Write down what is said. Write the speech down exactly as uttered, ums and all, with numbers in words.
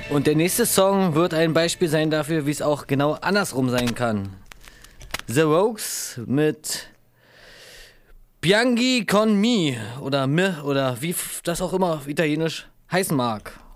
Und der nächste Song wird ein Beispiel sein dafür, wie es auch genau andersrum sein kann. The Rogues mit Bianchi con me oder me oder wie das auch immer auf Italienisch heißen mag.